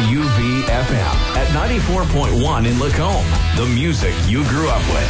KUV-FM at 94.1 in Lacombe. The music you grew up with.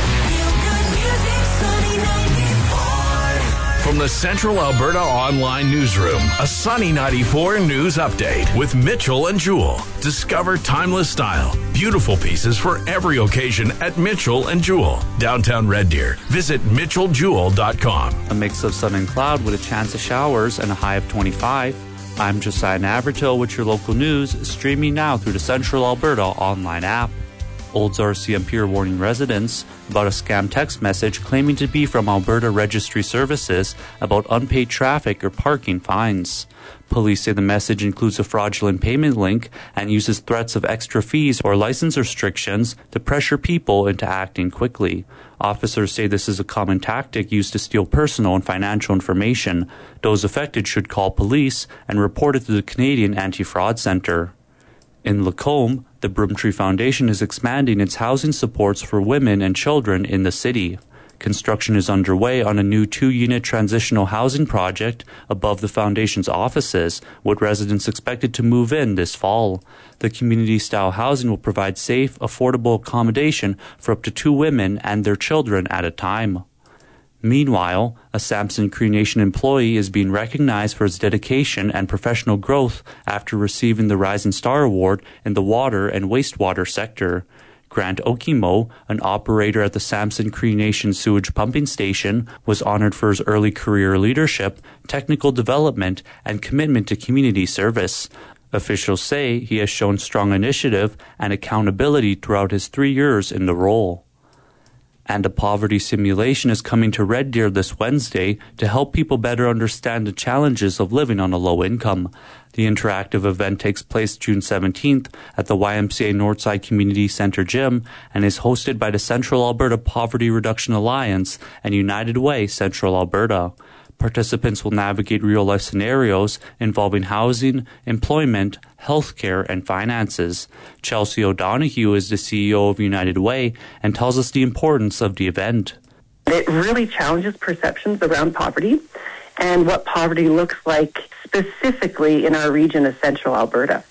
From the Central Alberta Online Newsroom, a Sunny 94 news update with Mitchell and Jewell. Discover timeless style, beautiful pieces for every occasion at Mitchell and Jewell, downtown Red Deer. Visit mitchelljewell.com. A mix of sun and cloud with a chance of showers and a high of 25. I'm Josiah Navratil with your local news, streaming now through the Central Alberta Online app. Olds RCMP are warning residents about a scam text message claiming to be from Alberta Registry Services about unpaid traffic or parking fines. Police say the message includes a fraudulent payment link and uses threats of extra fees or license restrictions to pressure people into acting quickly. Officers say this is a common tactic used to steal personal and financial information. Those affected should call police and report it to the Canadian Anti-Fraud Centre. In Lacombe, the Broomtree Foundation is expanding its housing supports for women and children in the city. Construction is underway on a new 2-unit transitional housing project above the foundation's offices, with residents expected to move in this fall. The community-style housing will provide safe, affordable accommodation for up to 2 women and their children at a time. Meanwhile, a Samson Cree Nation employee is being recognized for his dedication and professional growth after receiving the Rising Star Award in the water and wastewater sector. Grant Okimo, an operator at the Samson Cree Nation sewage pumping station, was honored for his early career leadership, technical development, and commitment to community service. Officials say he has shown strong initiative and accountability throughout his 3 years in the role. And a poverty simulation is coming to Red Deer this Wednesday to help people better understand the challenges of living on a low income. The interactive event takes place June 17th at the YMCA Northside Community Centre Gym and is hosted by the Central Alberta Poverty Reduction Alliance and United Way Central Alberta. Participants will navigate real-life scenarios involving housing, employment, healthcare, and finances. Chelsea O'Donoghue is the CEO of United Way and tells us the importance of the event. It really challenges perceptions around poverty and what poverty looks like specifically in our region of Central Alberta.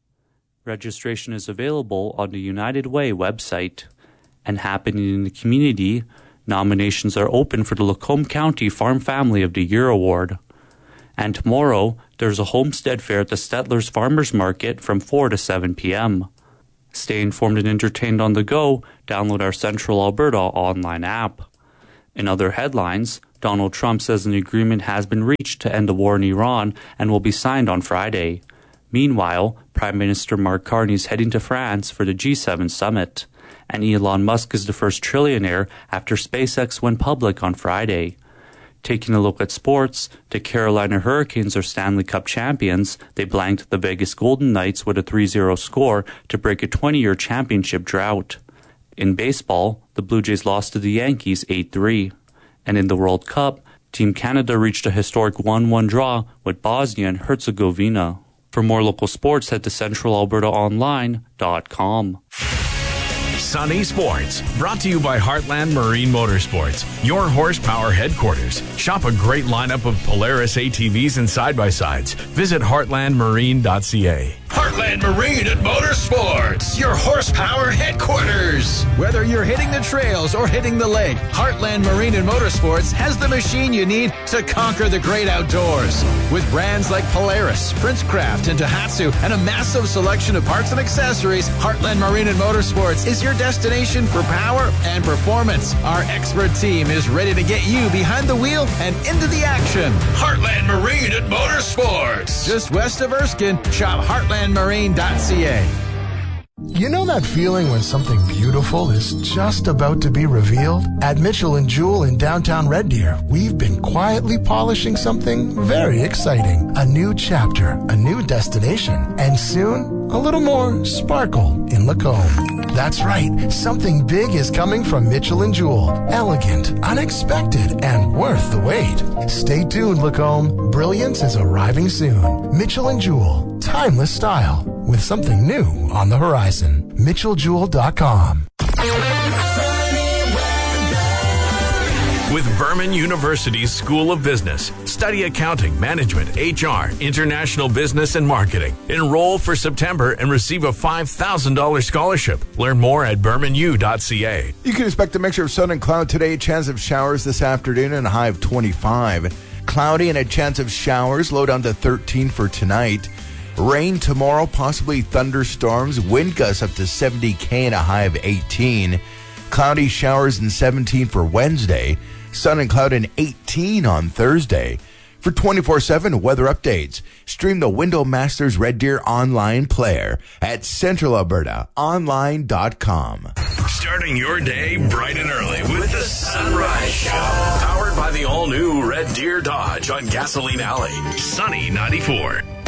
Registration is available on the United Way website. And happening in the community, nominations are open for the Lacombe County Farm Family of the Year Award. And tomorrow, there's a homestead fair at the Stettler's Farmers Market from 4 to 7 p.m. Stay informed and entertained on the go. Download our Central Alberta online app. In other headlines, Donald Trump says an agreement has been reached to end the war in Iran and will be signed on Friday. Meanwhile, Prime Minister Mark Carney is heading to France for the G7 summit. And Elon Musk is the first trillionaire after SpaceX went public on Friday. Taking a look at sports, the Carolina Hurricanes are Stanley Cup champions. They blanked the Vegas Golden Knights with a 3-0 score to break a 20-year championship drought. In baseball, the Blue Jays lost to the Yankees 8-3. And in the World Cup, Team Canada reached a historic 1-1 draw with Bosnia and Herzegovina. For more local sports, head to centralalbertaonline.com. Sunny Sports, brought to you by Heartland Marine Motorsports, your horsepower headquarters. Shop a great lineup of Polaris ATVs and side-by-sides. Visit heartlandmarine.ca. Heartland Marine and Motorsports, your horsepower headquarters. Whether you're hitting the trails or hitting the lake, Heartland Marine and Motorsports has the machine you need to conquer the great outdoors. With brands like Polaris, Princecraft, and Tohatsu, and a massive selection of parts and accessories, Heartland Marine and Motorsports is your destination for power and performance. Our expert team is ready to get you behind the wheel and into the action. Heartland Marine and Motorsports. Just west of Erskine, shop heartlandmarine.ca. You know that feeling when something beautiful is just about to be revealed? At Mitchell & Jewell in downtown Red Deer, we've been quietly polishing something very exciting. A new chapter, a new destination, and soon, a little more sparkle in Lacombe. That's right, something big is coming from Mitchell & Jewell. Elegant, unexpected, and worth the wait. Stay tuned, Lacombe. Brilliance is arriving soon. Mitchell & Jewell, timeless style, with something new on the horizon. MitchellJewell.com. with Vernon University's School of Business. Study accounting, management, HR, international business, and marketing. Enroll for September and receive a $5,000 scholarship. Learn more at bermanu.ca. You can expect a mixture of sun and cloud today, chance of showers this afternoon, and a high of 25. Cloudy and a chance of showers, low down to 13 for tonight. Rain tomorrow, possibly thunderstorms, wind gusts up to 70 km and a high of 18. Cloudy showers and 17 for Wednesday. Sun and cloud and 18 on Thursday. For 24/7 weather updates, stream the Window Masters Red Deer online player at centralalbertaonline.com. Starting your day bright and early with the Sunrise Show. Powered by the all-new Red Deer Dodge on Gasoline Alley. Sunny 94.